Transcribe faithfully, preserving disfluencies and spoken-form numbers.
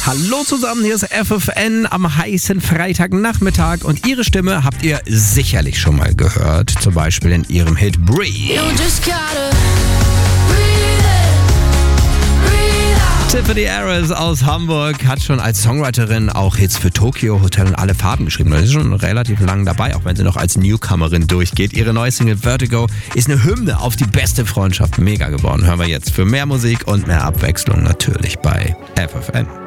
Hallo zusammen, hier ist F F N am heißen Freitagnachmittag und ihre Stimme habt ihr sicherlich schon mal gehört, zum Beispiel in ihrem Hit Breathe. Tiffany Harris aus Hamburg hat schon als Songwriterin auch Hits für Tokyo Hotel und Alle Farben geschrieben. Sie ist schon relativ lang dabei, auch wenn sie noch als Newcomerin durchgeht. Ihre neue Single Vertigo ist eine Hymne auf die beste Freundschaft. Mega geworden. Hören wir jetzt für mehr Musik und mehr Abwechslung natürlich bei F F N.